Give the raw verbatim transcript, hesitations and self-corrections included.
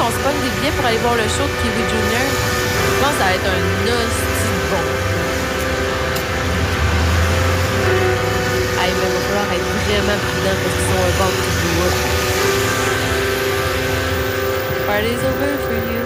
on se pogne des billets pour aller voir le show de Pee Wee Junior Je pense que ça va être un hostie de bon. Ah, il va falloir être vraiment prudent parce qu'ils sont un bande de bois. Party's over for you.